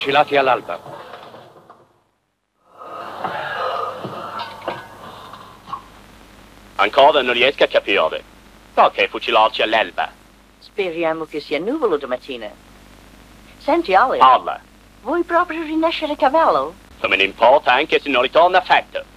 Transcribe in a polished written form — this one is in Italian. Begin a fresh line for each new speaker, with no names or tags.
Fucilati all'alba.
Ancora non riesco a capire. Perché fucilarci all'alba?
Speriamo che sia nuvolo domattina. Senti, Ollie.
Parla.
Vuoi proprio rinascere cavallo?
Non me ne importa anche se non ritorna affatto.